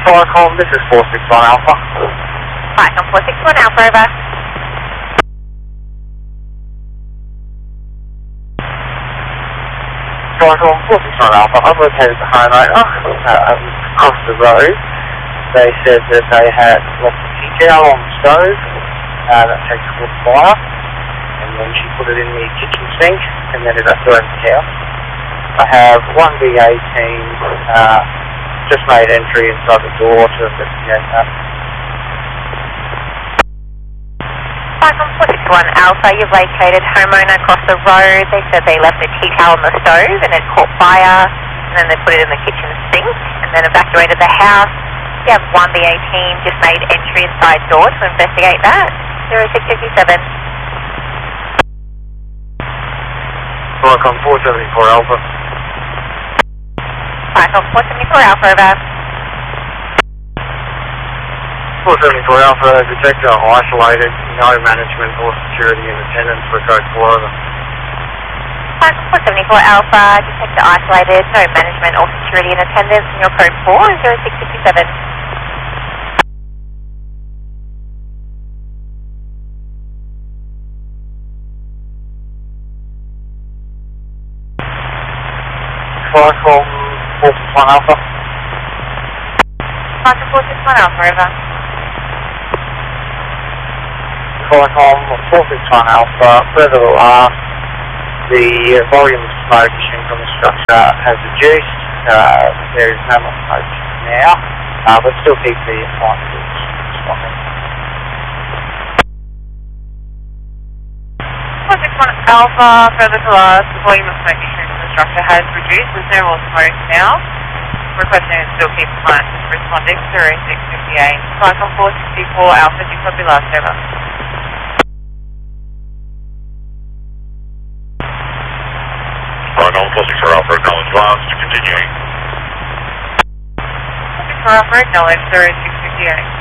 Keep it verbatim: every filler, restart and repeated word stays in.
Flycom, this is four six one Alpha. Flycom four six one Alpha, over. Flycom four six one Alpha, I've located the homeowner uh, across the road. They said that they had left a tea towel on the stove uh, that takes wood fire, and then she put it in the kitchen sink and then evaporated the house. I have one B A team uh, just made entry inside the door to investigate that. Flycom four six one Alpha, you've located homeowner across the road. They said they left a tea towel on the stove and it caught fire, and then they put it in the kitchen sink and then evacuated the house. You have one B A team just made entry inside door to investigate that. zero six five seven. Flycom four seventy-four Alpha. Flycom four seventy-four Alpha, over. four seventy-four Alpha, detector isolated, no management or security in attendance for code four over. Flycom four seventy-four Alpha, detector isolated, no management or security in attendance, and your code four is zero six five seven. Flycom four six one Alpha. Flycom four six one Alpha, over. Flycom four six one Alpha, further last, the volume of smoke issuing from the structure has reduced. Uh, there is no more smoke now, uh, but still keep the appliances responding. four six one Alpha, further to last, the volume of smoke issuing from the structure has reduced. There's no more smoke now. Requesting to still keep appliances responding. zero six five eight. Flycom four sixty-four Alpha, do you copy last, over? Flycom four sixty-four Alpha, acknowledge last, continuing. four sixty-four Alpha, acknowledge, zero six five eight.